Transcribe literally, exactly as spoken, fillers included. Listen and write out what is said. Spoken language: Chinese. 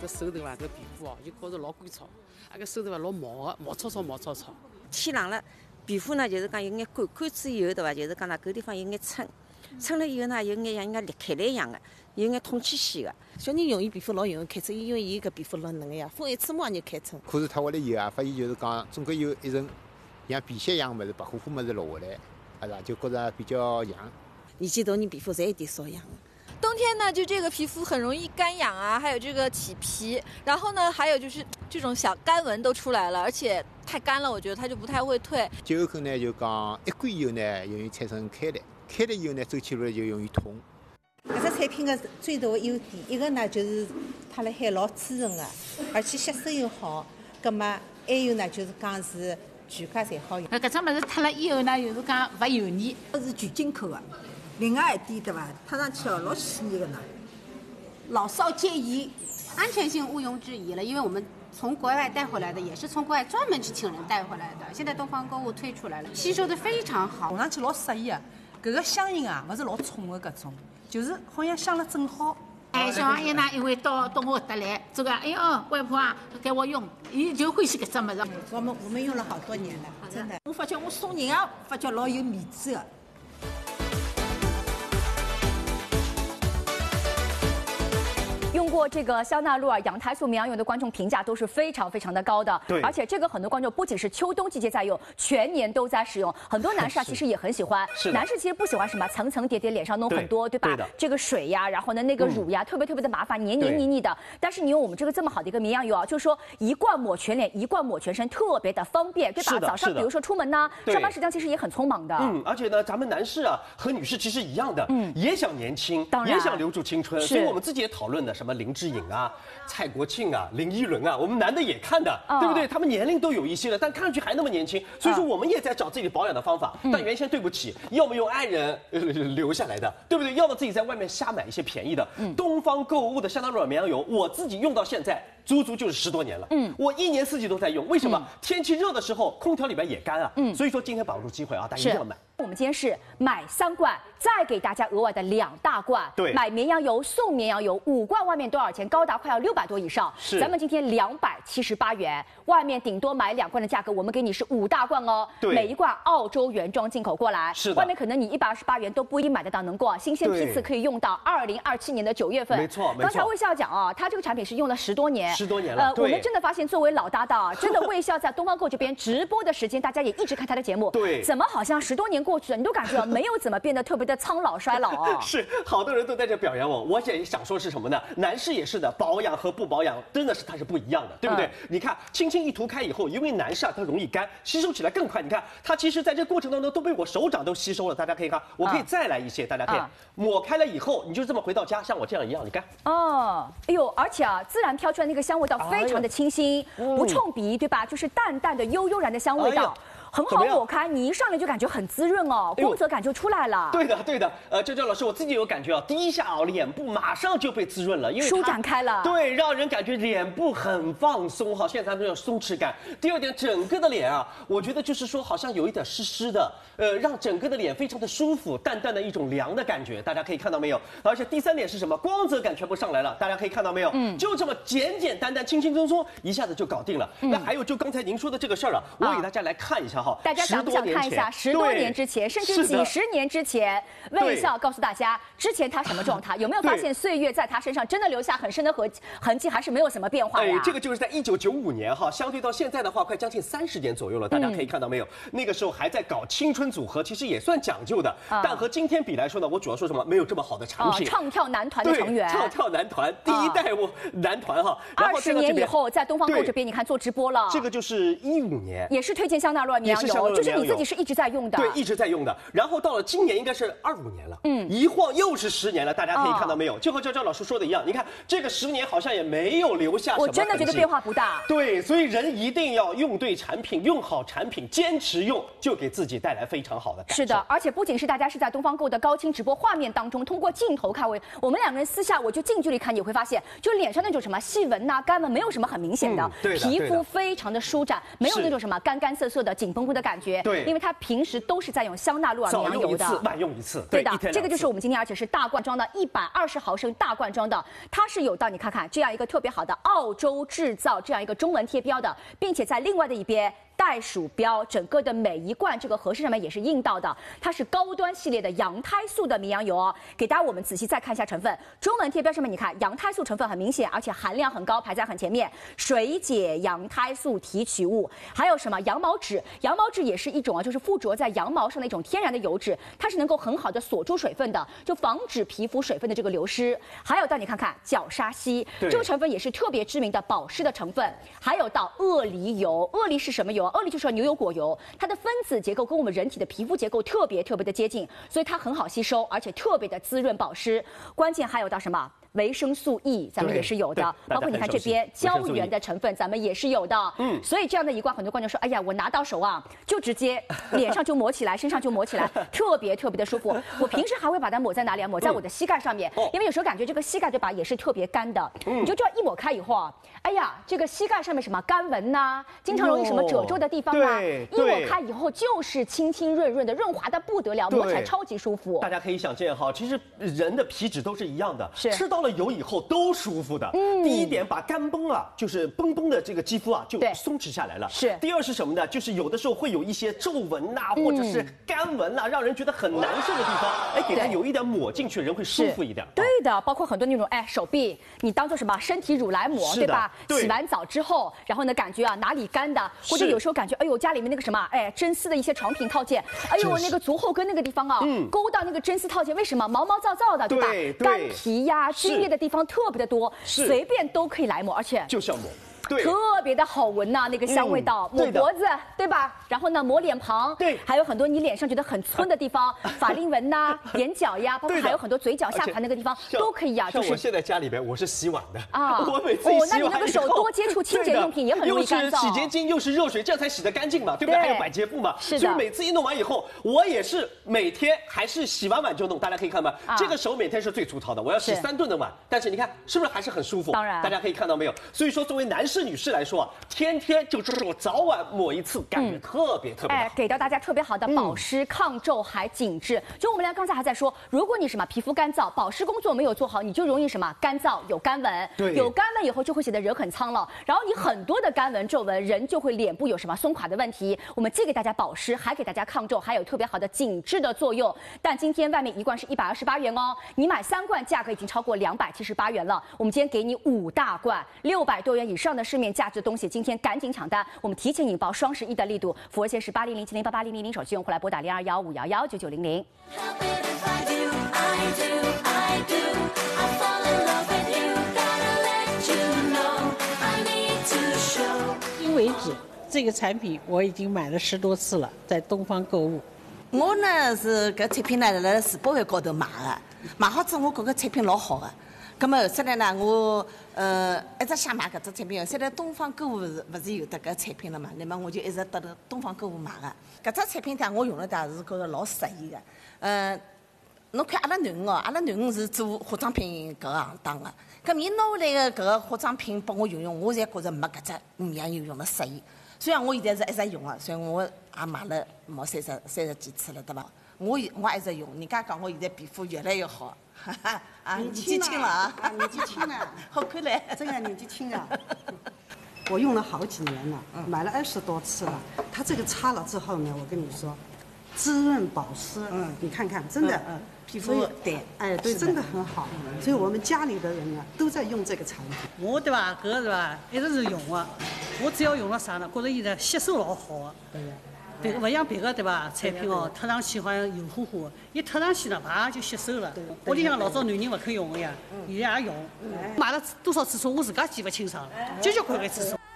手头啊，这个皮肤哦，就觉着老干燥，那个手头啊老毛个，毛糙糙毛糙糙。 天冷了，皮肤呢就是讲有眼干，干之以后对伐？就是讲那搿地方有眼撑，撑了以后呢有眼像人家裂开来一样的，有眼痛气息的。 小人容易皮肤老容易开春，因为伊搿皮肤老嫩个呀，风一吹马上就开春。 可是脱下来以后啊，发现就是讲总归有一层像皮屑一样物事，白乎乎物事落下来，是吧？就觉着比较痒。 年纪大人皮肤侪有点瘙痒。 冬天呢，就这个皮肤很容易干痒啊，还有这个起皮，然后呢，还有就是这种小干纹都出来了，而且太干了，我觉得它就不太会退。 酒后口呢，就讲一关以后呢，容易产生开裂，开裂以后呢，走起路就容易痛。 搿只产品的最大的优点，一个呢就是它辣海老滋润的，而且吸收又好。葛末还有呢，就是讲是全家侪好用。 搿只物事脱了以后呢，又是讲勿油腻， 它是全进口的。另外一点对伐？踏上去哦，老细腻的呢，老少皆宜。 安全性毋庸置疑了，因为我们从国外带回来的，也是从国外专门去请人带回来的。现在东方购物推出来了，吸收的非常好， 用上去老适意啊。搿个香型啊，勿是老冲的搿种，就是好像香了正好。 哎，小朋友呢，因为到到我搿搭来，这个哎呦，外婆啊，给我用，伊就欢喜搿只物事。 我们我们用了好多年了，真的。 我发觉我送人啊，发觉老有面子的。 用过这个香娜露尔养胎素绵羊油的观众评价都是非常非常的高的， 对， 而且这个很多观众不仅是秋冬季节在用，全年都在使用。很多男士啊其实也很喜欢，男士其实不喜欢什么层层叠叠，脸上弄很多，对吧？ 对这个水呀，然后呢那个乳呀，嗯、特别特别的麻烦，黏黏腻腻的。但是你用我们这个这么好的一个绵羊油啊，就是说一罐抹全脸，一罐抹全身，特别的方便，对吧？早上比如说出门呢，上班时间其实也很匆忙的。 嗯，而且呢，咱们男士啊和女士其实一样的，嗯，也想年轻， 当然也想留住青春，所以我们自己也讨论的什么林志颖啊。蔡国庆啊，林依轮啊，我们男的也看的，哦、对不对？他们年龄都有一些了，但看上去还那么年轻，所以说我们也在找自己保养的方法。嗯、但原先对不起，要么用爱人、呃、留下来的，对不对？要么自己在外面瞎买一些便宜的。嗯、东方购物的香娜露尔绵羊油，我自己用到现在。足足就是十多年了，嗯，我一年四季都在用。为什么？嗯、天气热的时候，空调里边也干啊，嗯，所以说今天把握住机会啊，大家一定要买。 我们今天是买三罐，再给大家额外的两大罐。 对， 买绵羊油送绵羊油，五罐外面多少钱？高达快要六百多以上。 是， 咱们今天两百七十八元，外面顶多买两罐的价格，我们给你是五大罐哦。 对， 每一罐澳洲原装进口过来。 是的， 外面可能你一百二十八元都不一定买得到能够啊，新鲜批次可以用到二零二七年的九月份。 没错，没错。 刚才魏笑讲啊，他这个产品是用了十多年， 十多年了。 呃，我们真的发现，作为老搭档啊，真的魏笑在东方购这边直播的时间，大家也一直看他的节目。 对， 怎么好像十多年过去了，你都感觉没有怎么变得特别的苍老衰老啊？ 是，好多人都在这表扬我，我也想说是什么呢？男士也是的，保养和不保养真的是它是不一样的，对不对？嗯、你看，轻轻一涂开以后，因为男士啊它容易干，吸收起来更快。你看，它其实在这过程当中都被我手掌都吸收了，大家可以看，我可以再来一些，嗯、大家可以、嗯、抹开了以后，你就这么回到家，像我这样一样，你看。 哦，哎呦，而且啊，自然飘出来那个香味道非常的清新。不冲鼻，对吧？就是淡淡的、悠悠然的香味道。哎很好抹开，你一上来就感觉很滋润哦，光泽感就出来了。 对的，对的。呃，周周老师，我自己有感觉啊，第一下啊，脸部马上就被滋润了，因为舒展开了。 对，让人感觉脸部很放松哈，现在咱们有松弛感。第二点，整个的脸啊，我觉得就是说好像有一点湿湿的，呃，让整个的脸非常的舒服，淡淡的一种凉的感觉，大家可以看到没有？而且第三点是什么？光泽感全部上来了，大家可以看到没有？嗯，就这么简简单单、轻轻松松，一下子就搞定了。嗯、那还有就刚才您说的这个事儿啊，我给大家来看一下哈， 大家想不想看一下十多年之前，甚至几十年之前，魏笑告诉大家，之前他什么状态？有没有发现岁月在他身上真的留下很深的痕痕迹，还是没有什么变化呀？ 哎，这个就是在一九九五年哈，相对到现在的话，快将近三十年左右了。大家可以看到没有？嗯、那个时候还在搞青春组合，其实也算讲究的。啊、但和今天比来说呢，我主要说什么？没有这么好的产品。 哦、唱跳男团的成员， 唱跳男团第一代我男团哈。 二十年以后，在东方购这边，你看做直播了。 这个就是一五年， 也是推荐香娜露尔绵羊油，就是你自己是一直在用的。 对，一直在用的。然后到了今年应该是二五年了，嗯，一晃又是十年了。大家可以看到没有？就和赵赵老师说的一样，你看这个十年好像也没有留下什么痕迹。 我真的觉得变化不大。 对，所以人一定要用对产品，用好产品，坚持用，就给自己带来非常好的感受。 是的，而且不仅是大家是在东方购的高清直播画面当中，通过镜头看，我我们两个人私下我就近距离看，你会发现，就脸上那种什么细纹呐、干纹，没有什么很明显的， 嗯、对的皮肤非常的舒展，没有那种什么干干涩涩的、紧绷。 澎湖的感觉。 对， 因为它平时都是在用香纳鹿耳绵羊油的， 早用一次，晚用一次。 对的，这个就是我们今天而且是大罐装的，一百二十毫升大罐装的，它是有到你看看这样一个特别好的澳洲制造这样一个中文贴标的，并且在另外的一边。袋鼠标，整个的每一罐这个盒式上面也是印到的，它是高端系列的羊胎素的绵羊油哦。给大家我们仔细再看一下成分，中文贴标上面你看羊胎素成分很明显，而且含量很高，排在很前面。水解羊胎素提取物，还有什么羊毛脂？羊毛脂也是一种啊，就是附着在羊毛上的一种天然的油脂，它是能够很好的锁住水分的，就防止皮肤水分的这个流失。还有到你看看角鲨烯，这个成分也是特别知名的保湿的成分。还有到鳄梨油，鳄梨是什么油？鳄梨就是牛油果油，它的分子结构跟我们人体的皮肤结构特别特别的接近，所以它很好吸收，而且特别的滋润保湿。关键还有到什么？维生素 E 咱们也是有的，包括你看这边胶原的成分咱们也是有的。嗯，所以这样的一罐，很多观众说，哎呀，我拿到手啊，就直接脸上就抹起来，身上就抹起来，特别特别的舒服。我平时还会把它抹在哪里啊？抹在我的膝盖上面，因为有时候感觉这个膝盖对吧，也是特别干的。你就这样一抹开以后啊，哎呀，这个膝盖上面什么干纹呐，经常容易什么褶皱的地方啊，一抹开以后就是清清润润的，润滑的不得了，抹起来超级舒服。 大家可以想见哈，其实人的皮脂都是一样的， 是吃到了油以后都舒服的。嗯，第一点把干崩啊，就是绷绷的这个肌肤啊就松弛下来了。 是。 第二是什么呢？就是有的时候会有一些皱纹呐、啊，或者是干纹呐、啊，让人觉得很难受的地方，哎，给它有一点抹进去，人会舒服一点。 对的，包括很多那种哎手臂，你当做什么身体乳来抹，对吧？洗完澡之后，然后呢感觉啊哪里干的，或者有时候感觉哎呦家里面那个什么哎真丝的一些床品套件，哎呦那个足后跟那个地方啊，嗯、勾到那个真丝套件，为什么毛毛躁躁的，对吧？ 对干皮呀、皲裂的地方特别的多，随便都可以来抹，而且就是要抹。 特别的好闻呐、啊，那个香味道，嗯、抹脖子，对吧？然后呢，抹脸庞， 对， 还有很多你脸上觉得很皴的地方，法令纹呐、眼角呀，包括还有很多嘴角下盘那个地方都可以呀、啊。 就是我现在家里边我是洗碗的啊， 我每次哦，那你那个手多接触清洁用品也很容易干燥， 又是洗洁精又是热水，这样才洗得干净嘛，对不对？还有百洁布嘛， 是的。 所以每次一弄完以后，我也是每天还是洗完碗就弄，大家可以看到，啊、这个手每天是最粗糙的，我要洗三顿的碗，但是你看是不是还是很舒服？ 当然， 大家可以看到没有？所以说，作为男士女士来说啊。天天就是我早晚抹一次，感觉特别特别好。 哎，给到大家特别好的保湿、抗皱还紧致。就我们俩刚才还在说，如果你什么皮肤干燥，保湿工作没有做好，你就容易什么干燥有干纹。 对， 有干纹以后就会显得人很苍老，然后你很多的干纹皱纹，人就会脸部有什么松垮的问题。我们既给大家保湿，还给大家抗皱，还有特别好的紧致的作用。但今天外面一罐是一百二十八元哦，你买三罐价格已经超过两百七十八元了。我们今天给你五大罐，六百多元以上的市面价值的东西。今天赶紧抢单，我们提前引爆双十一的力度。复活节是八零零七零八八零零零，手机用户来拨打零二幺五幺幺九九零零。 因为止这个产品我已经买了十多次了，在东方购物。 我呢是搿产品呢辣世博会高头买的，买好之后我觉着产品老好的。咁么后头来呢，我呃一直想买搿只产品。现在东方购物是勿是有得搿产品了嘛？那么我就一直到了东方购物买个。搿只产品呢，我用了它是觉着老适意个。嗯，侬看阿拉囡恩哦，阿拉囡恩是做化妆品搿行当个。咁伊拿回来个搿个化妆品帮我用用，我侪觉着没搿只绵羊油用了适意。虽然我现在是一直用个，所以我也买了毛三十三十几次了，对伐？我我一直用，人家讲我现在皮肤越来越好。哈哈啊，年纪轻了啊， 啊，年纪轻了， 好看嘞， 真的年纪轻啊。我用了好几年了，买了二十多次了。它这个擦了之后呢，我跟你说，滋润保湿，嗯，你看看，真的， 嗯，皮肤对， 哎，对，真的很好。所以我们家里的人呢，都在用这个产品。 我对吧，搿个对吧，一直是用的。我只要用了啥呢？觉着伊的吸收老好的。对。别个不像别个对吧？产品哦，贴上去好像油乎乎，一贴上去呢，啪就吸收了。屋里向老早男人不肯用的呀，现在也用。买了多少次数，我自家记不清爽了，九九块块次数。